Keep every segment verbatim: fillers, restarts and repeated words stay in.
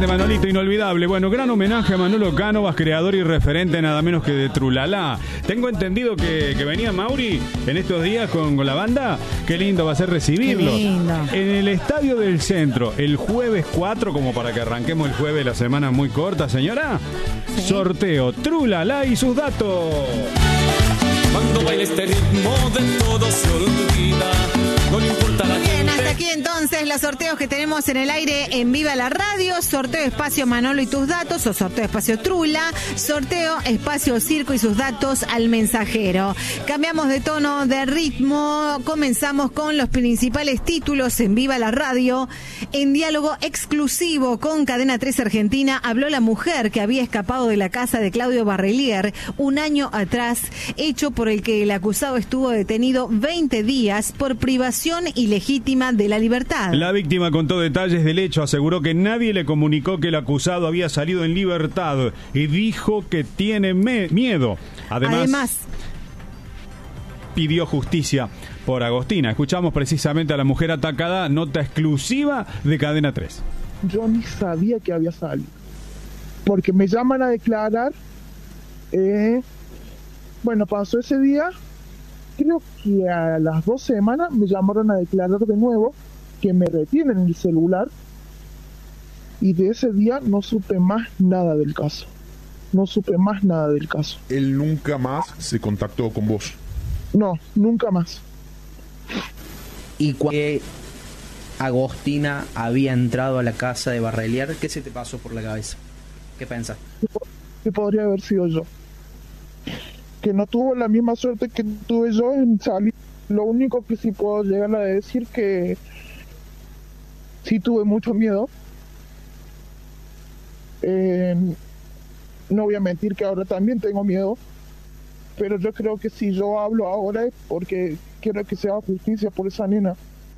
Grande Manolito, inolvidable. Bueno, gran homenaje a Manolo Cánovas, creador y referente nada menos que de Trulalá. Tengo entendido que, que venía Mauri en estos días con, con la banda. Qué lindo va a ser recibirlo. Qué lindo. En el Estadio del Centro, el jueves cuatro, como para que arranquemos el jueves, la semana muy corta, señora. Sí. Sorteo Trulalá y sus datos. Cuando baila este ritmo de todo se olvida. No le importa la Bien, hasta aquí entonces los sorteos que tenemos en el aire en Viva la Radio. Sorteo Espacio Manolo y tus datos, o sorteo Espacio Trula. Sorteo Espacio Circo y sus datos al mensajero. Cambiamos de tono, de ritmo. Comenzamos con los principales títulos en Viva la Radio. En diálogo exclusivo con Cadena tres Argentina, habló la mujer que había escapado de la casa de Claudio Barrelier un año atrás, hecho por el que el acusado estuvo detenido veinte días por privación ilegítima de la libertad. La víctima contó detalles del hecho, aseguró que nadie le comunicó que el acusado había salido en libertad y dijo que tiene me- miedo. Además, Además, pidió justicia por Agostina. Escuchamos precisamente a la mujer atacada, nota exclusiva de Cadena tres. Yo ni sabía que había salido, porque me llaman a declarar. Eh, bueno, pasó ese día. Creo que a las dos semanas me llamaron a declarar de nuevo, que me retienen el celular, y de ese día no supe más nada del caso. No supe más nada del caso. ¿Él nunca más se contactó con vos? No, nunca más. ¿Y cuando Agostina había entrado a la casa de Barrelier, qué se te pasó por la cabeza? ¿Qué pensás? Que podría haber sido yo. Que no tuvo la misma suerte que tuve yo en salir. Lo único que sí puedo llegar a decir que sí tuve mucho miedo. Eh, no voy a mentir que ahora también tengo miedo, pero yo creo que si yo hablo ahora es porque quiero que se haga justicia por esa nena.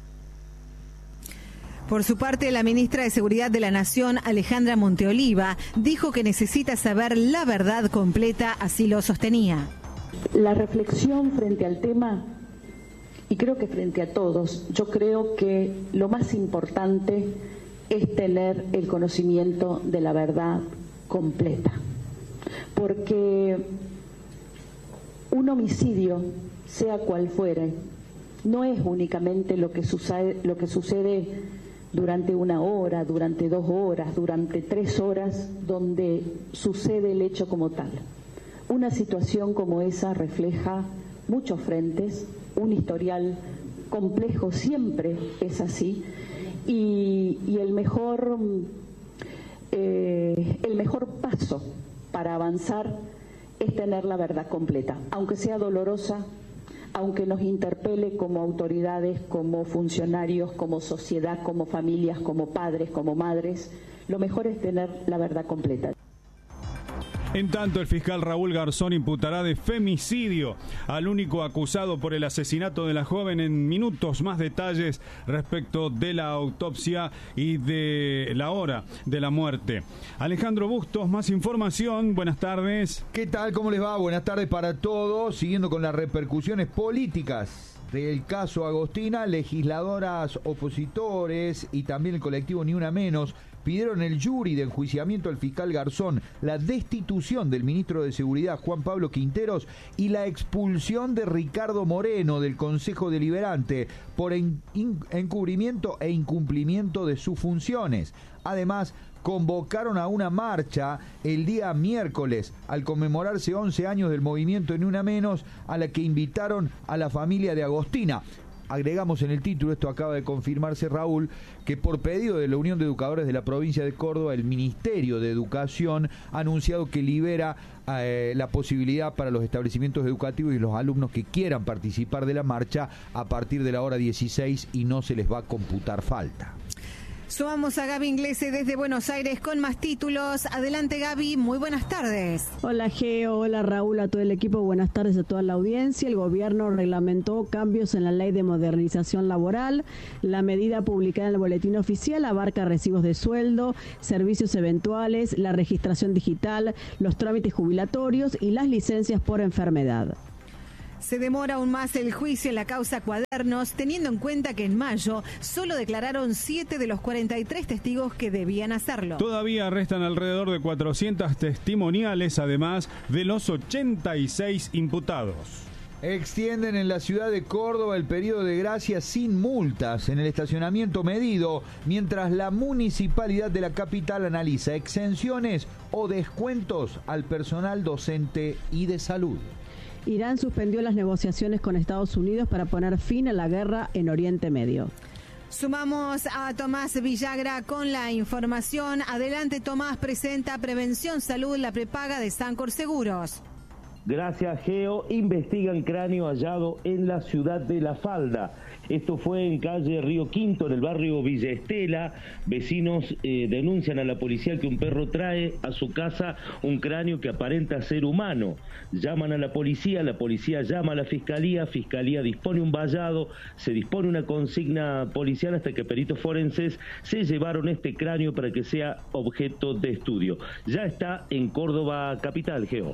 Por su parte, la ministra de Seguridad de la Nación, Alejandra Monteoliva, dijo que necesita saber la verdad completa, así lo sostenía. La reflexión frente al tema, y creo que frente a todos, yo creo que lo más importante es tener el conocimiento de la verdad completa. Porque un homicidio, sea cual fuere, no es únicamente lo que sucede, lo que sucede durante una hora, durante dos horas, durante tres horas, donde sucede el hecho como tal. Una situación como esa refleja muchos frentes, un historial complejo siempre es así, y, y el mejor, eh, el mejor paso para avanzar es tener la verdad completa, aunque sea dolorosa, aunque nos interpele como autoridades, como funcionarios, como sociedad, como familias, como padres, como madres. Lo mejor es tener la verdad completa. En tanto, el fiscal Raúl Garzón imputará de femicidio al único acusado por el asesinato de la joven. En minutos más detalles respecto de la autopsia y de la hora de la muerte. Alejandro Bustos, más información. Buenas tardes. ¿Qué tal? ¿Cómo les va? Buenas tardes para todos. Siguiendo con las repercusiones políticas del caso Agostina, legisladoras opositores y también el colectivo Ni Una Menos pidieron el jury de enjuiciamiento al fiscal Garzón, la destitución del ministro de Seguridad Juan Pablo Quinteros y la expulsión de Ricardo Moreno del Consejo Deliberante por en, in, encubrimiento e incumplimiento de sus funciones. Además, convocaron a una marcha el día miércoles al conmemorarse once años del movimiento Ni Una Menos, a la que invitaron a la familia de Agostina. Agregamos en el título, esto acaba de confirmarse Raúl, que por pedido de la Unión de Educadores de la provincia de Córdoba, el Ministerio de Educación ha anunciado que libera eh, la posibilidad para los establecimientos educativos y los alumnos que quieran participar de la marcha a partir de la hora dieciséis y no se les va a computar falta. Sumamos a Gaby Inglese desde Buenos Aires con más títulos. Adelante, Gaby, muy buenas tardes. Hola, Geo, hola, Raúl, a todo el equipo, buenas tardes a toda la audiencia. El gobierno reglamentó cambios en la ley de modernización laboral. La medida publicada en el boletín oficial abarca recibos de sueldo, servicios eventuales, la registración digital, los trámites jubilatorios y las licencias por enfermedad. Se demora aún más el juicio en la causa Cuadernos, teniendo en cuenta que en mayo solo declararon siete de los cuarenta y tres testigos que debían hacerlo. Todavía restan alrededor de cuatrocientas testimoniales, además de los ochenta y seis imputados. Extienden en la ciudad de Córdoba el periodo de gracia sin multas en el estacionamiento medido, mientras la municipalidad de la capital analiza exenciones o descuentos al personal docente y de salud. Irán suspendió las negociaciones con Estados Unidos para poner fin a la guerra en Oriente Medio. Sumamos a Tomás Villagra con la información. Adelante, Tomás, presenta Prevención Salud, la prepaga de Sancor Seguros. Gracias, Geo. Investigan cráneo hallado en la ciudad de La Falda. Esto fue en calle Río Quinto, en el barrio Villa Estela. Vecinos eh, denuncian a la policía que un perro trae a su casa un cráneo que aparenta ser humano. Llaman a la policía, la policía llama a la fiscalía, fiscalía dispone un vallado, se dispone una consigna policial hasta que peritos forenses se llevaron este cráneo para que sea objeto de estudio. Ya está en Córdoba capital, Geo.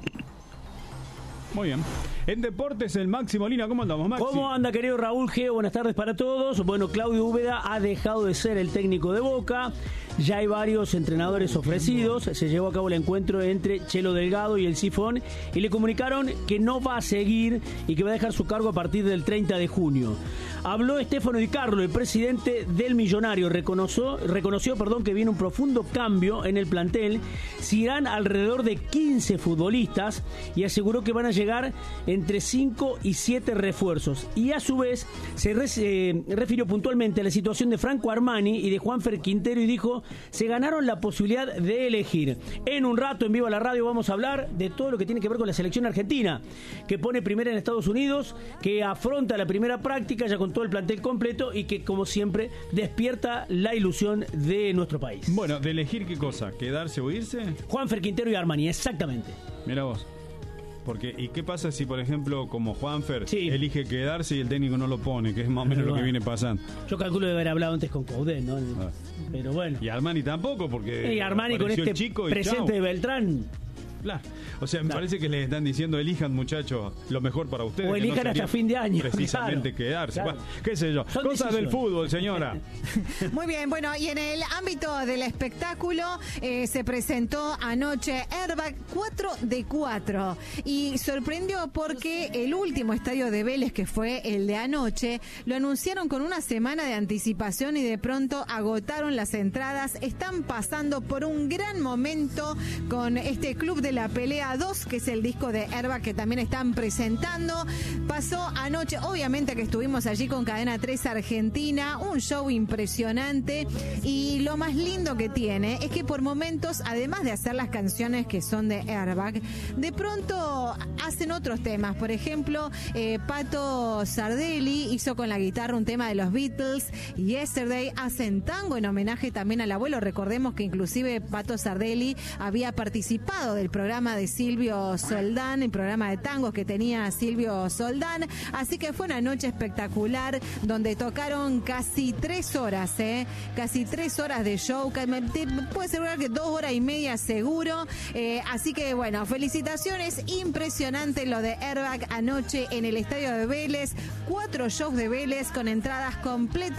Muy bien. En deportes, el Maxi Molina, ¿cómo andamos, Maxi? ¿Cómo anda, querido Raúl Geo? Buenas tardes para todos. Bueno, Claudio Úbeda ha dejado de ser el técnico de Boca. Ya hay varios entrenadores ofrecidos. Se llevó a cabo el encuentro entre Chelo Delgado y el Sifón y le comunicaron que no va a seguir y que va a dejar su cargo a partir del treinta de junio. Habló Estefano Di Carlo, el presidente del Millonario. Reconoció, reconoció perdón, que viene un profundo cambio en el plantel. Se irán alrededor de quince futbolistas y aseguró que van a llegar entre cinco y siete refuerzos. Y a su vez se re, eh, refirió puntualmente a la situación de Franco Armani y de Juanfer Quintero y dijo: se ganaron la posibilidad de elegir. En un rato en Viva la Radio vamos a hablar de todo lo que tiene que ver con la selección argentina, que pone primera en Estados Unidos, que afronta la primera práctica ya con todo el plantel completo y que, como siempre, despierta la ilusión de nuestro país. Bueno, ¿de elegir qué cosa? ¿Quedarse o irse? Juanfer Quintero y Armani, exactamente. Mira vos. Porque, ¿y qué pasa si, por ejemplo, como Juanfer sí. elige quedarse y el técnico no lo pone? Que es más o menos bueno, lo que viene pasando. Yo calculo de haber hablado antes con Coudet, ¿no? Ah. Pero bueno. Y Armani tampoco, porque... Y Armani con este chico y presente chau. de Beltrán... Claro. O sea, me claro. parece que les están diciendo: elijan, muchachos, lo mejor para ustedes. O elijan no hasta fin de año. Precisamente claro. quedarse. Claro. Bueno, qué sé yo. Son Cosas del fútbol, señora. Muy bien, bueno, y en el ámbito del espectáculo eh, se presentó anoche Airbag cuatro de cuatro y sorprendió porque el último estadio de Vélez, que fue el de anoche, lo anunciaron con una semana de anticipación y de pronto agotaron las entradas. Están pasando por un gran momento con este club de la pelea dos, que es el disco de Airbag que también están presentando. Pasó anoche, obviamente que estuvimos allí con Cadena tres Argentina, un show impresionante, y lo más lindo que tiene es que por momentos, además de hacer las canciones que son de Airbag, de pronto hacen otros temas. Por ejemplo, eh, Pato Sardelli hizo con la guitarra un tema de los Beatles, y Yesterday hacen tango en homenaje también al abuelo. Recordemos que inclusive Pato Sardelli había participado del programa de Silvio Soldán, el programa de tangos que tenía Silvio Soldán, así que fue una noche espectacular donde tocaron casi tres horas, ¿eh? casi tres horas de show, puedo asegurar que dos horas y media seguro, eh, así que bueno, felicitaciones, impresionante lo de Airbag anoche en el estadio de Vélez, cuatro shows de Vélez con entradas completas